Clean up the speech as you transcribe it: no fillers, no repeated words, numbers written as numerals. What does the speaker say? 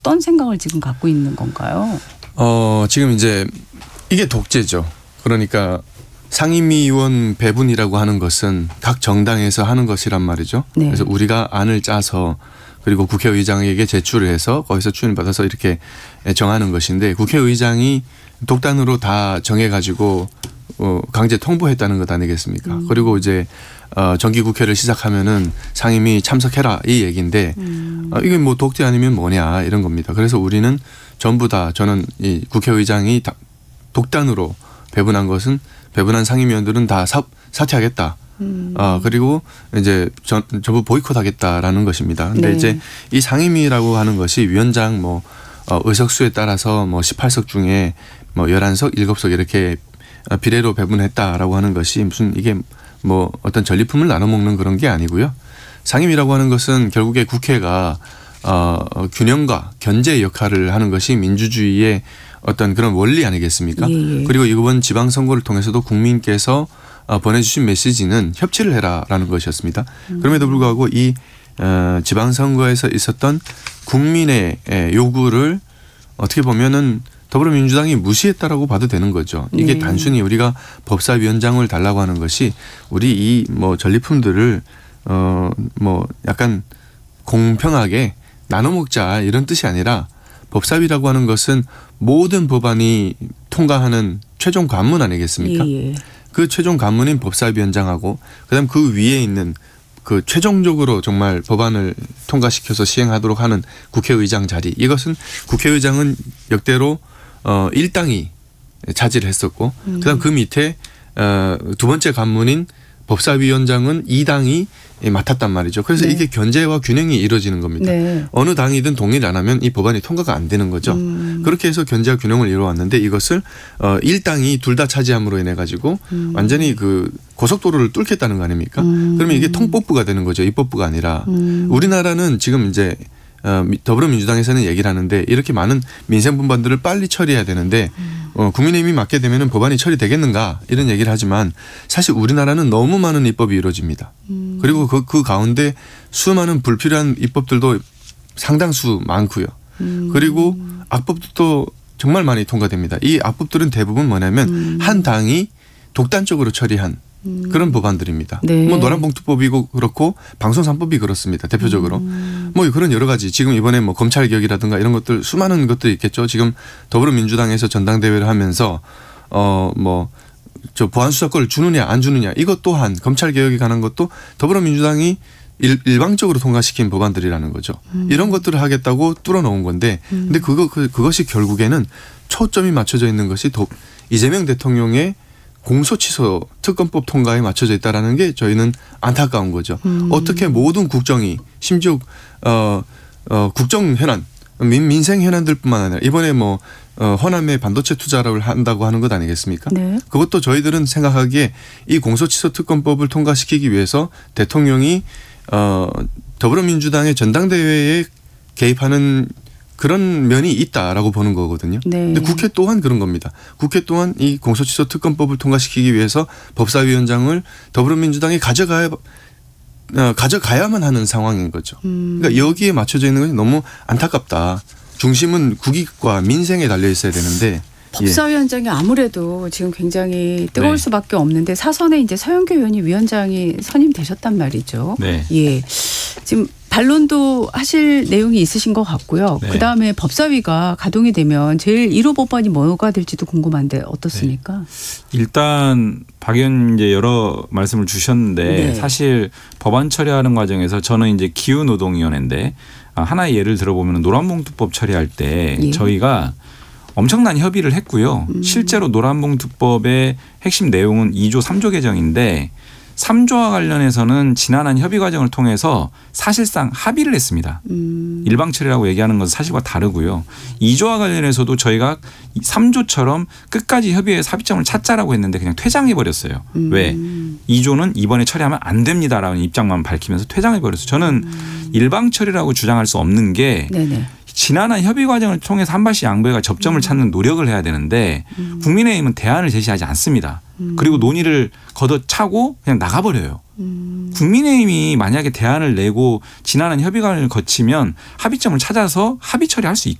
어떤 생각을 지금 갖고 있는 건가요? 지금 이제 이게 독재죠. 그러니까 상임위원 배분이라고 하는 것은 각 정당에서 하는 것이란 말이죠. 네. 그래서 우리가 안을 짜서 그리고 국회의장에게 제출을 해서 거기서 추천을 받아서 이렇게 정하는 것인데 국회의장이 독단으로 다 정해가지고 강제 통보했다는 것 아니겠습니까? 그리고 이제 정기국회를 시작하면은 상임위 참석해라 이 얘기인데 이게 뭐 독재 아니면 뭐냐 이런 겁니다. 그래서 우리는 전부 다 저는 이 국회의장이 독단으로 배분한 것은 배분한 상임위원들은 다 사퇴하겠다. 그리고 이제 전부 보이콧하겠다라는 것입니다. 근데 네. 이제 이 상임위라고 하는 것이 위원장 뭐 의석수에 따라서 뭐 18석 중에 뭐 11석, 7석 이렇게 비례로 배분했다라고 하는 것이 무슨 이게 뭐 어떤 전리품을 나눠 먹는 그런 게 아니고요. 상임위라고 하는 것은 결국에 국회가 균형과 견제 역할을 하는 것이 민주주의의 어떤 그런 원리 아니겠습니까? 예. 그리고 이번 지방선거를 통해서도 국민께서 보내주신 메시지는 협치를 해라라는 것이었습니다. 그럼에도 불구하고 이 지방선거에서 있었던 국민의 요구를 어떻게 보면은 더불어민주당이 무시했다라고 봐도 되는 거죠. 이게 네. 단순히 우리가 법사위원장을 달라고 하는 것이 우리 이 뭐 전리품들을 뭐 약간 공평하게 나눠 먹자 이런 뜻이 아니라 법사위라고 하는 것은 모든 법안이 통과하는 최종 관문 아니겠습니까? 예. 그 최종 관문인 법사위원장하고 그다음 그 위에 있는 그 최종적으로 정말 법안을 통과시켜서 시행하도록 하는 국회의장 자리. 이것은 국회의장은 역대로 1당이 차지를 했었고 그다음 그 밑에 두 번째 관문인 법사위원장은 2당이 맡았단 말이죠. 그래서 네. 이게 견제와 균형이 이루어지는 겁니다. 네. 어느 당이든 동의를 안 하면 이 법안이 통과가 안 되는 거죠. 그렇게 해서 견제와 균형을 이루어왔는데 이것을 1당이 둘 다 차지함으로 인해 가지고 완전히 그 고속도로를 뚫겠다는 거 아닙니까? 그러면 이게 통법부가 되는 거죠. 입법부가 아니라. 우리나라는 지금 이제 더불어민주당에서는 얘기를 하는데 이렇게 많은 민생 분반들을 빨리 처리해야 되는데 국민의힘이 맡게 되면 법안이 처리되겠는가 이런 얘기를 하지만 사실 우리나라는 너무 많은 입법이 이루어집니다. 그리고 그 가운데 수많은 불필요한 입법들도 상당수 많고요. 그리고 악법도 정말 많이 통과됩니다. 이 악법들은 대부분 뭐냐면 한 당이 독단적으로 처리한 그런 법안들입니다. 네. 뭐 노란봉투법이고 그렇고 방송 3법이 그렇습니다. 대표적으로. 뭐 그런 여러 가지 지금 이번에 뭐 검찰 개혁이라든가 이런 것들 수많은 것들이 있겠죠. 지금 더불어민주당에서 전당대회를 하면서 뭐 저 보안수사권을 주느냐 안 주느냐 이것 또한 검찰 개혁에 관한 것도 더불어민주당이 일방적으로 통과시킨 법안들이라는 거죠. 이런 것들을 하겠다고 뚫어놓은 건데 근데 그것이 결국에는 초점이 맞춰져 있는 것이 이재명 대통령의 공소취소 특검법 통과에 맞춰져 있다라는 게 저희는 안타까운 거죠. 어떻게 모든 국정이 심지어 국정 현안, 민생 현안들뿐만 아니라 이번에 뭐 호남에 반도체 투자를 한다고 하는 것 아니겠습니까? 네. 그것도 저희들은 생각하기에 이 공소취소 특검법을 통과시키기 위해서 대통령이 더불어민주당의 전당대회에 개입하는 그런 면이 있다라고 보는 거거든요. 네. 근데 국회 또한 그런 겁니다. 국회 또한 이 공소취소 특검법을 통과시키기 위해서 법사위원장을 더불어민주당이 가져가야만 하는 상황인 거죠. 그러니까 여기에 맞춰져 있는 것이 너무 안타깝다. 중심은 국익과 민생에 달려 있어야 되는데. 법사위원장이 아무래도 지금 굉장히 뜨거울 네. 수밖에 없는데 사선에 이제 서영교 의원이 위원장이 선임되셨단 말이죠. 네. 예. 지금 반론도 하실 내용이 있으신 것 같고요. 네. 그다음에 법사위가 가동이 되면 제일 1호 법안이 뭐가 될지도 궁금한데 어떻습니까? 일단 박 의원 이제 여러 말씀을 주셨는데 네. 사실 법안 처리하는 과정에서 저는 이제 기후노동위원회인데 하나의 예를 들어보면 노란봉투법 처리할 때 예. 저희가 엄청난 협의를 했고요. 실제로 노란봉투법의 핵심 내용은 2조 3조 개정인데 3조와 관련해서는 지난한 협의 과정을 통해서 사실상 합의를 했습니다. 일방 처리라고 얘기하는 것은 사실과 다르고요. 2조와 관련해서도 저희가 3조처럼 끝까지 협의해서 합의점을 찾자라고 했는데 그냥 퇴장해버렸어요. 왜? 2조는 이번에 처리하면 안 됩니다라는 입장만 밝히면서 퇴장해버렸어요. 저는 일방 처리라고 주장할 수 없는 게 네네. 지난한 협의 과정을 통해서 한 발씩 양보해가 접점을 찾는 노력을 해야 되는데 국민의힘은 대안을 제시하지 않습니다. 그리고 논의를 걷어차고 그냥 나가버려요. 국민의힘이 만약에 대안을 내고 지난한 협의관을 거치면 합의점을 찾아서 합의 처리할 수